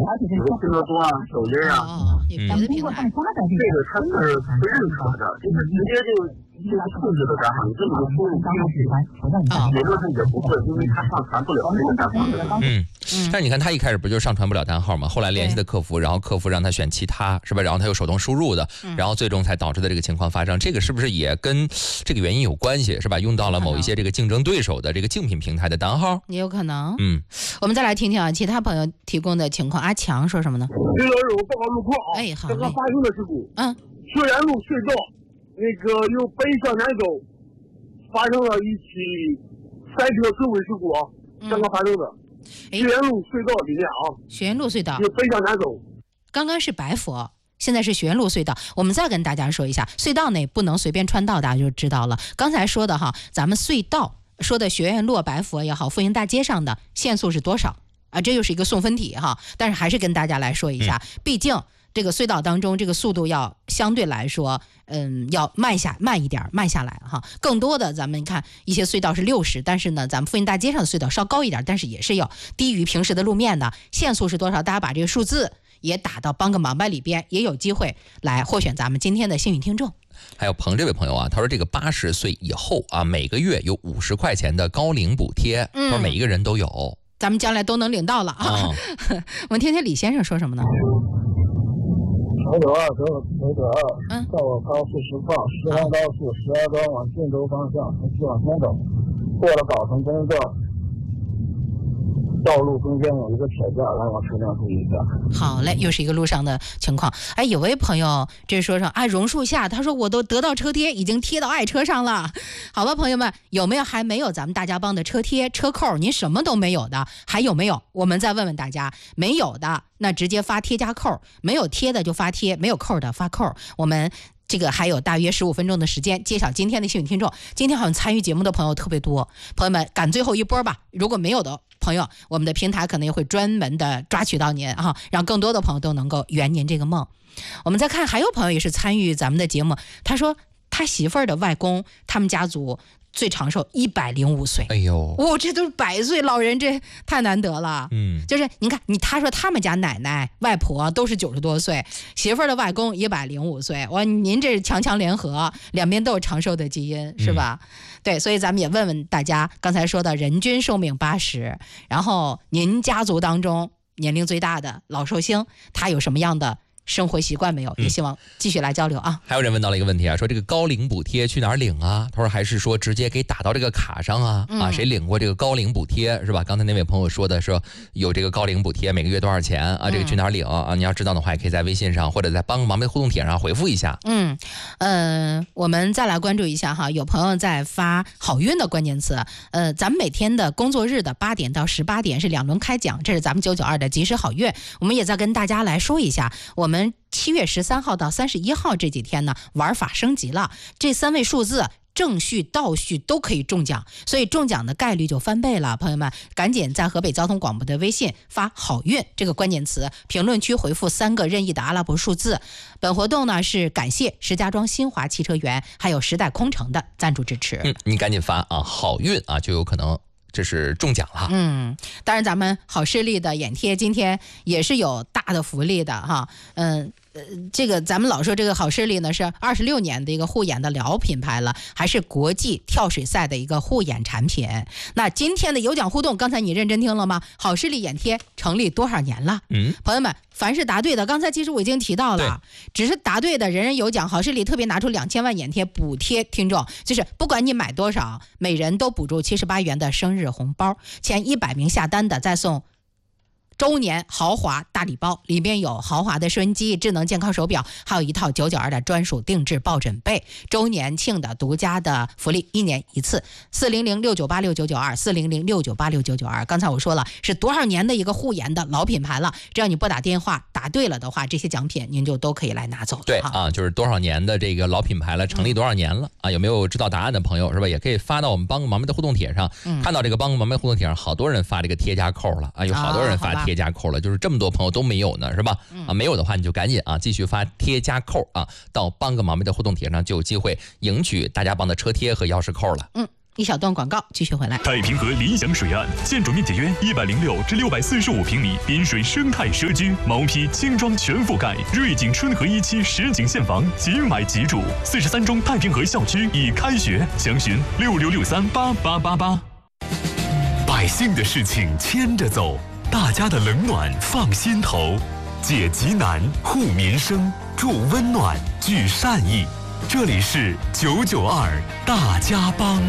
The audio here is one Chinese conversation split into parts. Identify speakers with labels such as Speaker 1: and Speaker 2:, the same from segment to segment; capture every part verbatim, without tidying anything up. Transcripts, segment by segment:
Speaker 1: 有拼多多啊、抖音啊，
Speaker 2: 哦，有别的平台。
Speaker 1: 这个他是不认可的，就是直接就。就是控制的账号，你这么输入方式，理论上也不会，因为他上传不了这个账号。
Speaker 3: 嗯，但是你看他一开始不就上传不了单号吗？后来联系的客服，然后客服让他选其他，是吧？然后他又手动输入的，然后最终才导致的这个情况发生。这个是不是也跟这个原因有关系？是吧？用到了某一些这个竞争对手的这个竞品平台的单号，
Speaker 2: 也有可能。
Speaker 3: 嗯，
Speaker 2: 我们再来听听啊，其他朋友提供的情况。阿强说什么呢？
Speaker 4: 这个是我报告路况啊，
Speaker 2: 哎，好，
Speaker 4: 刚刚发生的事故，
Speaker 2: 嗯，
Speaker 4: 学园路隧道那个由北向南走。发生了一起赛车追尾事故啊，刚刚发生的，学园路隧道里面啊，
Speaker 2: 学园路隧道，
Speaker 4: 就北向南走。
Speaker 2: 刚刚是白佛，现在是学园路隧道。我们再跟大家说一下，隧道内不能随便穿道，大家就知道了。刚才说的哈，咱们隧道说的学园路、白佛也好，复兴大街上的限速是多少啊？这又是一个送分题哈。但是还是跟大家来说一下，毕竟这个隧道当中，这个速度要相对来说，嗯，要慢下慢一点，慢下来哈。更多的咱们看一些隧道是六十，但是呢，咱们复兴大街上的隧道稍高一点，但是也是要低于平时的路面的。限速是多少？大家把这个数字也打到帮个忙吧里边，也有机会来获选咱们今天的幸运听众。
Speaker 3: 还有彭这位朋友啊，他说这个八十岁以后啊，每个月有五十块钱的高龄补贴，
Speaker 2: 嗯，
Speaker 3: 他说每一个人都有，
Speaker 2: 咱们将来都能领到了啊。哦、我们听听李先生说什么呢？
Speaker 5: 九九二九九九二，在我高速实况，石塘高速石家庄往晋州方向，从西往前走，过了藁城公路，道路中间有一个铁架，来往车辆注意一下。
Speaker 2: 好嘞，又是一个路上的情况。哎，有位朋友这说上啊，榕树下，他说我都得到车贴，已经贴到爱车上了。好了，朋友们，有没有还没有咱们大家帮的车贴、车扣？您什么都没有的，还有没有？我们再问问大家，没有的那直接发贴加扣，没有贴的就发贴，没有扣的发扣。我们这个还有大约十五分钟的时间揭晓今天的幸运听众。今天好像参与节目的朋友特别多，朋友们赶最后一波吧。如果没有的朋友，我们的平台可能也会专门的抓取到您啊，让更多的朋友都能够圆您这个梦。我们再看，还有朋友也是参与咱们的节目，他说他媳妇儿的外公，他们家族最长寿一百零五岁。
Speaker 3: 哎呦，
Speaker 2: 哇、哦，这都是百岁老人，这太难得了。
Speaker 3: 嗯，
Speaker 2: 就是您看，你他说他们家奶奶、外婆都是九十多岁，媳妇儿的外公一百零五岁，哇，您这是强强联合，两边都有长寿的基因，是吧？嗯、对，所以咱们也问问大家，刚才说的人均寿命八十，然后您家族当中年龄最大的老寿星，他有什么样的生活习惯没有？也希望继续来交流啊。
Speaker 3: 还有人问到了一个问题啊，说这个高龄补贴去哪儿领啊？他说还是说直接给打到这个卡上啊？嗯、啊，谁领过这个高龄补贴是吧？刚才那位朋友说的说有这个高龄补贴，每个月多少钱啊？这个去哪儿领啊？你要知道的话，也可以在微信上或者在帮个忙的互动帖上回复一下。
Speaker 2: 嗯，呃，我们再来关注一下哈，有朋友在发好运的关键词。呃，咱们每天的工作日的八点到十八点是两轮开奖，这是咱们九九二的及时好运。我们也再跟大家来说一下，我们七月十三号到三十一号这几天呢，玩法升级了，这三位数字正序、倒序都可以中奖，所以中奖的概率就翻倍了。朋友们，赶紧在河北交通广播的微信发好运这个关键词，评论区回复三个任意的阿拉伯数字。本活动呢是感谢石家庄新华汽车园还有时代空城的赞助支持。
Speaker 3: 嗯，你赶紧发啊，好运啊，就有可能这是中奖了。
Speaker 2: 嗯，当然咱们好视力的眼贴今天也是有大的福利的哈。嗯。呃，这个咱们老说这个好视力呢是二十六年的一个护眼的老品牌了，还是国际跳水赛的一个护眼产品。那今天的有奖互动，刚才你认真听了吗？好视力眼贴成立多少年了？嗯，朋友们，凡是答对的，刚才其实我已经提到了，只是答对的人人有奖。好视力特别拿出两千万眼贴补贴听众，就是不管你买多少，每人都补助七十八元的生日红包，前一百名下单的再送周年豪华大礼包，里面有豪华的收音机、智能健康手表，还有一套九九二的专属定制抱枕被。周年庆的独家的福利，一年一次，四零零六九八六九九二，四零零六九八六九九二。刚才我说了，是多少年的一个护眼的老品牌了，只要你拨打电话答对了的话，这些奖品您就都可以来拿走了。
Speaker 3: 对啊，就是多少年的这个老品牌了，成立多少年了、嗯、啊？有没有知道答案的朋友是吧？也可以发到我们帮个忙的互动帖上、嗯、看到这个帮个忙的互动帖上，好多人发这个贴加扣了啊，有好多人发贴加扣了，就是这么多朋友都没有呢，是吧？啊，没有的话你就赶紧啊，继续发贴加扣啊，到帮个忙的互动帖上就有机会赢取大家帮的车贴和钥匙扣了。嗯。
Speaker 2: 一小段广告，继续回来。
Speaker 6: 太平河理想水岸，建筑面积约一百零六至六百四十五平米，滨水生态社区，毛坯轻装全覆盖，瑞景春和一期实景现房，即买即住。四十三中太平河校区已开学，详询六六六三八八八八。百姓的事情牵着走，大家的冷暖放心头，解急难，护民生，助温暖，聚善意。这里是九九二大家帮。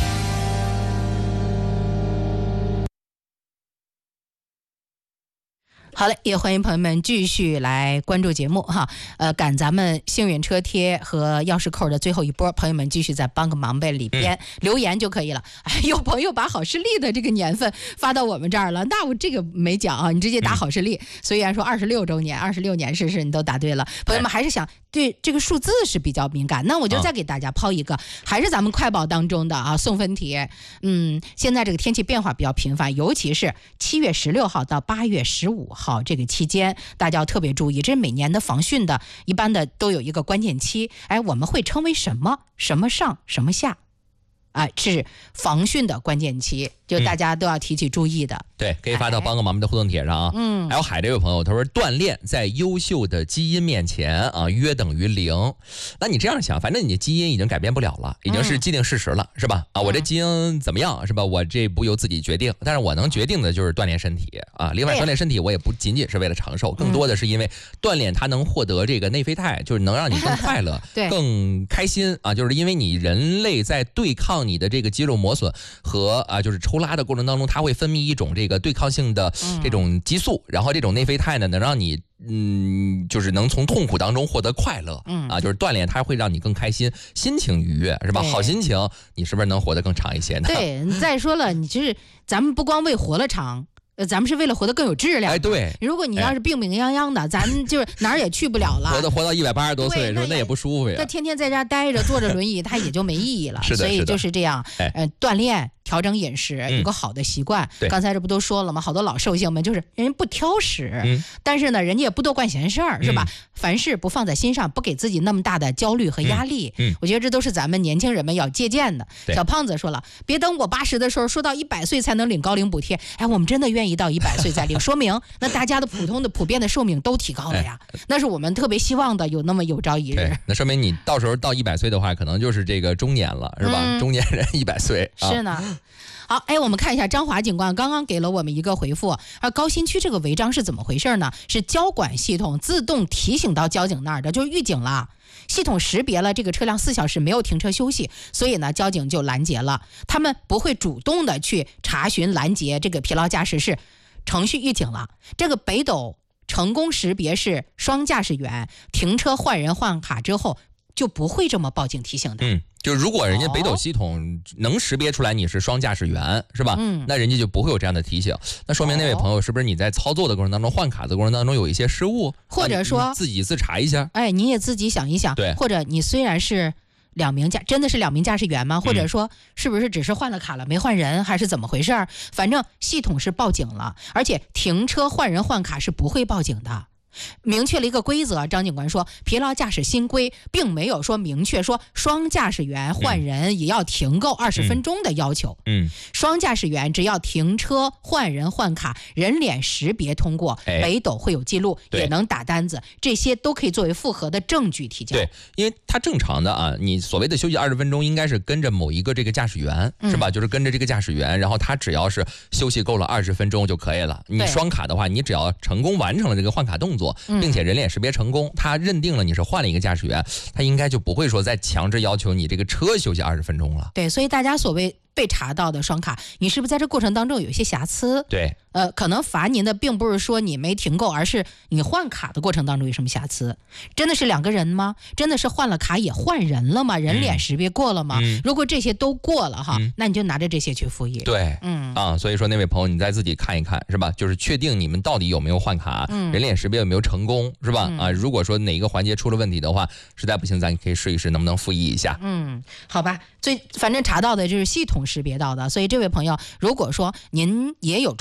Speaker 2: 好嘞，也欢迎朋友们继续来关注节目哈。呃，赶咱们幸运车贴和钥匙扣的最后一波，朋友们继续在帮个忙呗里边、嗯、留言就可以了。哎，有朋友把好视力的这个年份发到我们这儿了，那我这个没讲啊，你直接打好视力。虽然说二十六周年，二十六年是是你都答对了，朋友们还是想对这个数字是比较敏感，那我就再给大家抛一个，嗯、还是咱们快报当中的啊送分题。嗯，现在这个天气变化比较频繁，尤其是七月十六号到八月十五号。好，这个期间大家要特别注意，这是每年的防汛的一般的都有一个关键期，哎，我们会称为什么什么上什么下，哎，是防汛的关键期，就大家都要提起注意的。嗯、
Speaker 3: 对，可以发到帮个忙们的互动帖上啊。嗯，还有海这位朋友他说，锻炼在优秀的基因面前啊，约等于零。那你这样想，反正你的基因已经改变不了了，已经是既定事实了，嗯、是吧？啊，我这基因怎么样，是吧？我这不由自己决定，但是我能决定的就是锻炼身体啊。另外，锻炼身体我也不仅仅是为了长寿，更多的是因为锻炼它能获得这个内啡肽，就是能让你更快乐、
Speaker 2: 对
Speaker 3: 更开心啊。就是因为你人类在对抗你的这个肌肉磨损和啊，就是抽拉的过程当中，它会分泌一种这个对抗性的这种激素，嗯、然后这种内啡肽呢，能让你嗯，就是能从痛苦当中获得快乐。嗯啊，就是锻炼它会让你更开心，心情愉悦，是吧？好心情，你是不是能活得更长一些呢？
Speaker 2: 对，再说了，你就是咱们不光为活了长。呃，咱们是为了活得更有质量。
Speaker 3: 哎，对。
Speaker 2: 如果你要是病病殃殃的，哎、咱们就是哪儿也去不了了。
Speaker 3: 活到活到一百八十多岁，是吧？那也不舒服呀。
Speaker 2: 那天天在家待着，坐着轮椅，它也就没意义了。
Speaker 3: 是的，
Speaker 2: 所以就是这样。
Speaker 3: 哎、
Speaker 2: 呃，锻炼。调整饮食，有个好的习惯。嗯、刚才这不都说了吗？好多老寿星们就是人家不挑食，嗯、但是呢，人家也不多管闲事儿，是吧？嗯、凡事不放在心上，不给自己那么大的焦虑和压力。嗯嗯、我觉得这都是咱们年轻人们要借鉴的。小胖子说了，别等我八十的时候，说到一百岁才能领高龄补贴。哎，我们真的愿意到一百岁再领，说明那大家的普通的普遍的寿命都提高了呀。哎、那是我们特别希望的，有那么有朝一日。
Speaker 3: 那说明你到时候到一百岁的话，可能就是这个中年了，是吧？嗯、中年人一百岁。
Speaker 2: 啊、是呢。好，哎，我们看一下张华警官刚刚给了我们一个回复，而高新区这个违章是怎么回事呢？是交管系统自动提醒到交警那儿的，就是预警了，系统识别了这个车辆四小时没有停车休息，所以呢，交警就拦截了。他们不会主动的去查询拦截这个疲劳驾驶，是程序预警了。这个北斗成功识别是双驾驶员停车换人换卡之后，就不会这么报警提醒的。
Speaker 3: 嗯。就如果人家北斗系统能识别出来你是双驾驶员，是吧？嗯，那人家就不会有这样的提醒。那说明那位朋友是不是你在操作的过程当中、换卡的过程当中有一些失误，
Speaker 2: 或者说
Speaker 3: 自己自查一下？
Speaker 2: 哎，你也自己想一想。
Speaker 3: 对，
Speaker 2: 或者你虽然是两名驾，真的是两名驾驶员吗？或者说是不是只是换了卡了没换人，还是怎么回事？反正系统是报警了，而且停车换人换卡是不会报警的。明确了一个规则，张警官说疲劳驾驶新规并没有说明确说双驾驶员换人也要停够二十分钟的要求。嗯，双驾驶员只要停车换人换卡，人脸识别通过，哎、北斗会有记录，也能打单子，这些都可以作为复核的证据提交。
Speaker 3: 对，因为它正常的啊，你所谓的休息二十分钟，应该是跟着某一个这个驾驶员，嗯、是吧？就是跟着这个驾驶员，然后他只要是休息够了二十分钟就可以了。你双卡的话，你只要成功完成了这个换卡动作。并且人脸识别成功，他认定了你是换了一个驾驶员，他应该就不会说再强制要求你这个车休息二十分钟了。
Speaker 2: 对，所以大家所谓被查到的双卡，你是不是在这过程当中有一些瑕疵？
Speaker 3: 对，
Speaker 2: 呃，可能罚您的并不是说你没停够，而是你换卡的过程当中有什么瑕疵？真的是两个人吗？真的是换了卡也换人了吗？人脸识别过了吗？嗯、如果这些都过了哈，嗯、那你就拿着这些去复议。
Speaker 3: 对，嗯啊，所以说那位朋友，你再自己看一看，是吧？就是确定你们到底有没有换卡，嗯、人脸识别有没有成功，是吧？嗯、啊，如果说哪一个环节出了问题的话，实在不行，咱可以试一试能不能复议一下。
Speaker 2: 嗯，好吧，最反正查到的就是系统识别到的，所以这位朋友，如果说您也有充足的证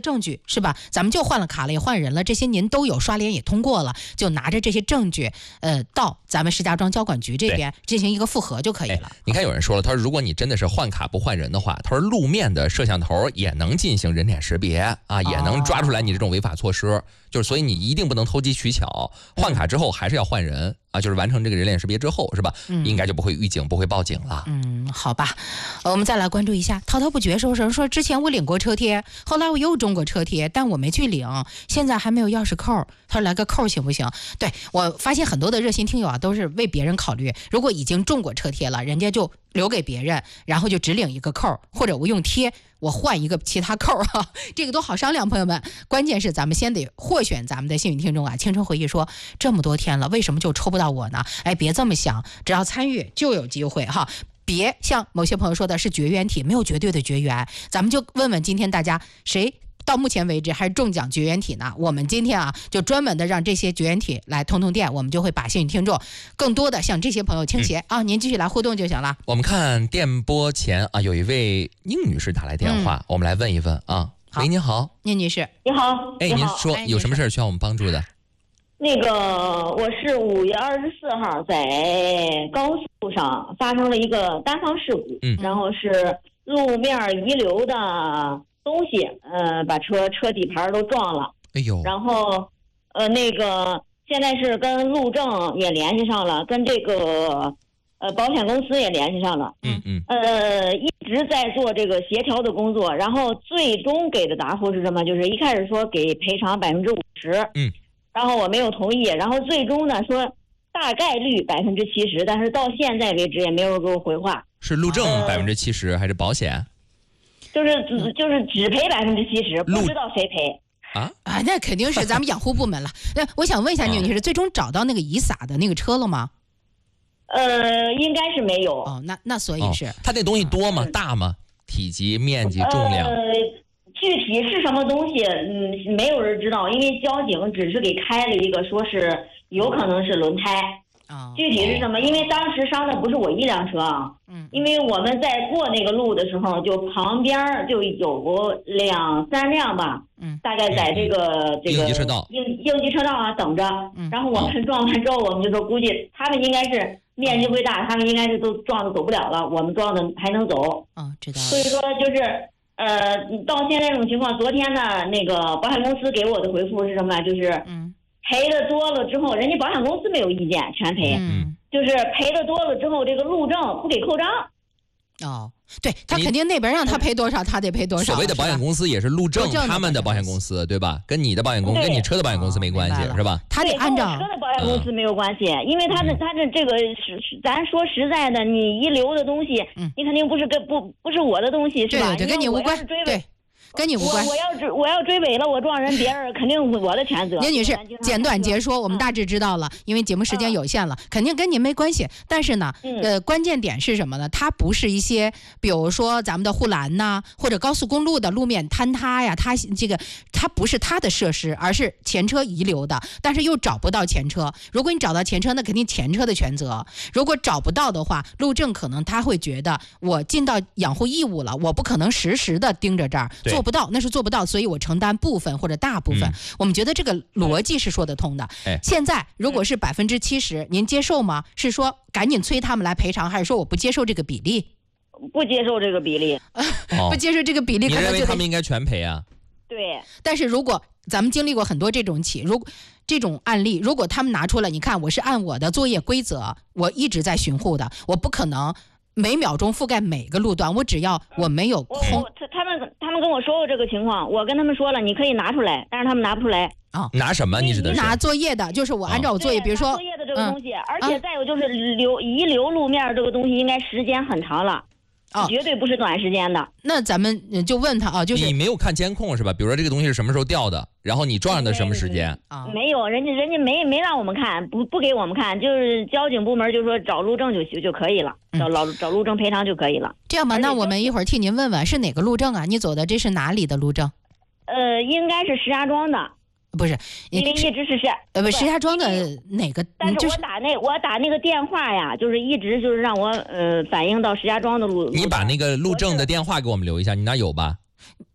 Speaker 2: 证据是吧？咱们就换了卡了，也换人了，这些您都有，刷脸也通过了，就拿着这些证据，呃，到咱们石家庄交管局这边进行一个复核就可以了。
Speaker 3: 你看有人说了，他说如果你真的是换卡不换人的话，他说路面的摄像头也能进行人脸识别啊，也能抓出来你这种违法措施，哦、就是所以你一定不能投机取巧，换卡之后还是要换人。啊，就是完成这个人脸识别之后，是吧？嗯，应该就不会预警，不会报警了。
Speaker 2: 嗯，好吧，我们再来关注一下。滔滔不绝说说说，之前我领过车贴，后来我又中过车贴，但我没去领，现在还没有钥匙扣。他说来个扣行不行？对，我发现很多的热心听友啊，都是为别人考虑。如果已经中过车贴了，人家就留给别人，然后就只领一个扣，或者我用贴。我换一个其他扣哈、啊，这个都好商量，朋友们。关键是咱们先得获选咱们的幸运听众啊！青春回忆说，这么多天了，为什么就抽不到我呢？哎，别这么想，只要参与就有机会哈。别像某些朋友说的是绝缘体，没有绝对的绝缘。咱们就问问今天大家谁到目前为止还是中奖绝缘体呢？我们今天啊，就专门的让这些绝缘体来通通电，我们就会把幸运听众更多的向这些朋友倾斜、嗯、啊！您继续来互动就行了。
Speaker 3: 我们看电波前啊，有一位宁女士打来电话，嗯、我们来问一问啊。喂，您好，
Speaker 2: 宁女士，
Speaker 7: 你好，
Speaker 3: 哎，您说有什么事需要我们帮助的？
Speaker 7: 那个，我是五月二十四号在高速上发生了一个单方事故，嗯，然后是路面遗留的东西，呃，把车车底盘都撞了。
Speaker 3: 哎呦！
Speaker 7: 然后，呃，那个现在是跟路政也联系上了，跟这个呃保险公司也联系上了。
Speaker 3: 嗯嗯。
Speaker 7: 呃，一直在做这个协调的工作，然后最终给的答复是什么？就是一开始说给赔偿百分之五十。
Speaker 3: 嗯。
Speaker 7: 然后我没有同意，然后最终呢说大概率百分之七十，但是到现在为止也没有给我回话。
Speaker 3: 是路政百分之七十还是保险？
Speaker 7: 就是只就是只赔百分之七十，不知道谁赔
Speaker 3: 啊
Speaker 2: 啊，那肯定是咱们养护部门了。那我想问一下宁女士，最终找到那个遗撒的那个车了吗？
Speaker 7: 呃，应该是没有。
Speaker 2: 哦，那那所以是、哦、
Speaker 3: 它那东西多吗？大吗？体积、面积、重量？
Speaker 7: 呃，具体是什么东西，嗯，没有人知道，因为交警只是给开了一个，说是有可能是轮胎。
Speaker 2: 啊，
Speaker 7: 具体是什么？因为当时伤的不是我一辆车啊，嗯，因为我们在过那个路的时候，就旁边就有两三辆吧，嗯，大概在这个这个
Speaker 3: 应急车道、
Speaker 7: 应应急车道啊等着，嗯，然后我们撞完之后，我们就说估计他们应该是面积会大，他们应该是都撞的走不了了，我们撞的还能走，
Speaker 2: 啊，知道了。
Speaker 7: 所以说就是呃，到现在这种情况，昨天呢，那个保险公司给我的回复是什么？就是嗯。赔的多了之后，人家保险公司没有意见，全赔。嗯，就是赔的多了之后，这个路政不给扣账。
Speaker 2: 哦，对他肯定那边让他赔多少，他得赔多少。
Speaker 3: 所谓的保险公司也是路政他们的保险公司，对吧？跟你的保险公司、跟你车的保险公司没关系，是吧？
Speaker 7: 他
Speaker 2: 得按照
Speaker 7: 车的保险公司没有关系，嗯、因为他的他的这个是咱说实在的，你遗留的东西，嗯、你肯定不是跟不不是我的东西，是吧？
Speaker 2: 对对，跟你无关。对。跟你无关。
Speaker 7: 我我要追我要追尾了，我撞人，别人肯定我的全责。
Speaker 2: 宁女士，简短截说，我们大致知道了，因为节目时间有限了，肯定跟您没关系。但是呢，呃，关键点是什么呢？它不是一些，比如说咱们的护栏呐，或者高速公路的路面坍塌呀，它这个它不是它的设施，而是前车遗留的，但是又找不到前车。如果你找到前车，那肯定前车的全责。如果找不到的话，路政可能他会觉得我尽到养护义务了，我不可能实时的盯着这儿做。不到，那是做不到，所以我承担部分或者大部分。嗯、我们觉得这个逻辑是说得通的。哎、现在如果是百分之七十，您接受吗？是说赶紧催他们来赔偿，还是说我不接受这个比例？
Speaker 7: 不接受这个比例，
Speaker 3: 哦、
Speaker 2: 不接受这个比例，
Speaker 3: 你认为他们应该全赔啊？
Speaker 7: 对。
Speaker 2: 但是如果咱们经历过很多这种起，如果这种案例，如果他们拿出来，你看我是按我的作业规则，我一直在巡护的，我不可能。每秒钟覆盖每个路段，我只要我没有空。
Speaker 7: 他们他们跟我说过这个情况，我跟他们说了，你可以拿出来，但是他们拿不出来。
Speaker 2: 啊，
Speaker 3: 拿什么？你指的是
Speaker 2: 拿作业的，就是我按照我作业，比如说
Speaker 7: 作业的这个东西，嗯、而且再有就是留遗留路面这个东西，应该时间很长了。哦，绝对不是短时间的。
Speaker 2: 那咱们就问他啊，就是
Speaker 3: 你没有看监控是吧？比如说这个东西是什么时候掉的，然后你撞上的什么时间？
Speaker 7: 啊，没有，人家人家没没让我们看，不不给我们看，就是交警部门就说找路政就就可以了，找老找路政赔偿就可以了。
Speaker 2: 这样吧，那我们一会儿替您问问是哪个路政啊？你走的这是哪里的路政？
Speaker 7: 呃，应该是石家庄的。
Speaker 2: 不是，
Speaker 7: 因为一直是是
Speaker 2: 呃不石家庄的哪个？
Speaker 7: 但是我打那我打那个电话呀，就是一直就是让我呃反映到石家庄的路。
Speaker 3: 你把那个路政的电话给我们留一下，你那有吧？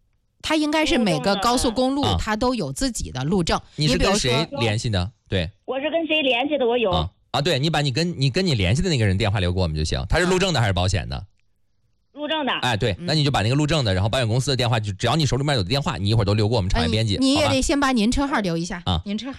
Speaker 2: 它应该是每个高速公路它都有自己的路政。
Speaker 3: 你是跟谁联系的？对，
Speaker 7: 我是跟谁联系的？我有
Speaker 3: 啊啊，对，你把你跟你跟你联系的那个人电话留给我们就行。他是路政的还是保险的？
Speaker 7: 路政的。
Speaker 3: 哎，对，那你就把那个路政的，然后保险公司的电话，就只要你手里面有的电话，你一会儿都留给我们场外编辑。
Speaker 2: 你也得先把您车号留一下
Speaker 3: 啊，
Speaker 2: 您车号。